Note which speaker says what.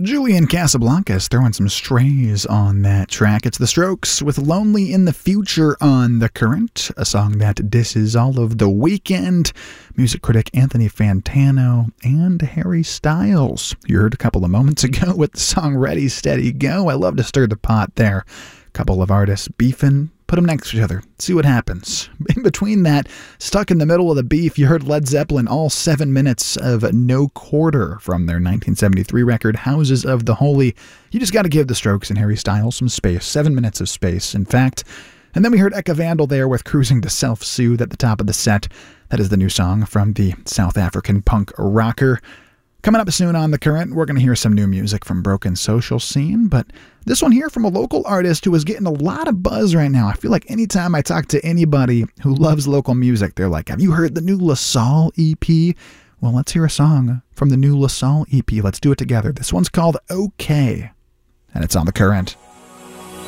Speaker 1: Julian Casablancas is throwing some strays on that track. It's The Strokes with Lonely in the Future on The Current, a song that disses all of The Weeknd, music critic Anthony Fantano, and Harry Styles. You heard a couple of moments ago with the song Ready, Steady, Go. I love to stir the pot there. A couple of artists beefing. Put them next to each other. See what happens. In between that, stuck in the middle of the beef, you heard Led Zeppelin all 7 minutes of No Quarter from their 1973 record, Houses of the Holy. You just got to give the Strokes and Harry Styles some space. 7 minutes of space, in fact. And then we heard Eka Vandal there with Cruising to Self-Soothe at the top of the set. That is the new song from the South African punk rocker. Coming up soon on The Current, we're going to hear some new music from Broken Social Scene, but this one here from a local artist who is getting a lot of buzz right now. I feel like anytime I talk to anybody who loves local music, they're like, have you heard the new LaSalle EP? Well, let's hear a song from the new LaSalle EP. Let's do it together. This one's called Okay, and it's on The Current.